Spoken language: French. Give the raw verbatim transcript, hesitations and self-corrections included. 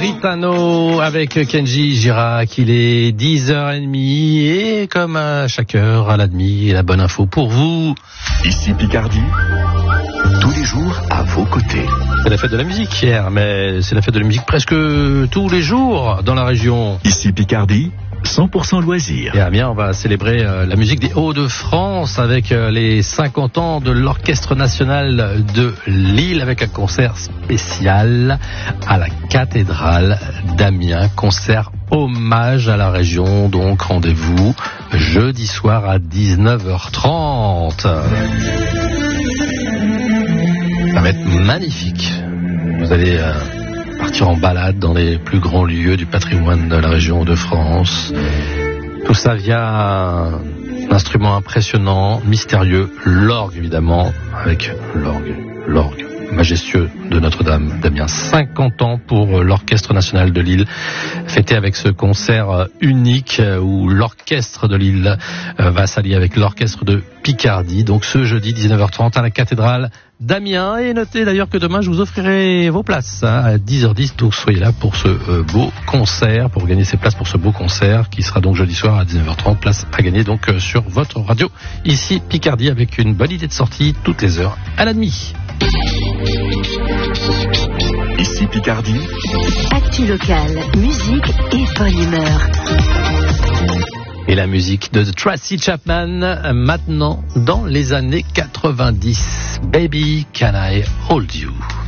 Maritano avec Kenji Girac. Il est dix heures trente et comme à chaque heure, à la demi, la bonne info pour vous. Ici Picardie, tous les jours à vos côtés. C'est la fête de la musique hier, mais c'est la fête de la musique presque tous les jours dans la région. Ici Picardie, cent pour cent loisirs. Et à Amiens, on va célébrer euh, la musique des Hauts-de-France avec euh, les cinquante ans de l'Orchestre National de Lille avec un concert spécial à la cathédrale d'Amiens. Concert hommage à la région, donc rendez-vous jeudi soir à dix-neuf heures trente. Ça va être magnifique. Vous allez... Euh, partir en balade dans les plus grands lieux du patrimoine de la région de France. Tout ça via un instrument impressionnant, mystérieux, l'orgue évidemment, avec l'orgue, l'orgue majestueux de Notre-Dame d'Amiens. cinquante ans pour l'Orchestre National de Lille, fêté avec ce concert unique où l'Orchestre de Lille va s'allier avec l'Orchestre de Picardie. Donc ce jeudi dix-neuf heures trente à la cathédrale d'Amiens. Et notez d'ailleurs que demain je vous offrirai vos places hein, à dix heures dix. Donc soyez là pour ce euh, beau concert, pour gagner ces places pour ce beau concert qui sera donc jeudi soir à dix-neuf heures trente. Place à gagner donc euh, sur votre radio ici Picardie avec une bonne idée de sortie toutes les heures à la demi. Ici Picardie. Actu locale, musique et bonne humeur. Et la musique de Tracy Chapman, maintenant dans les années quatre-vingt-dix. Baby, can I hold you?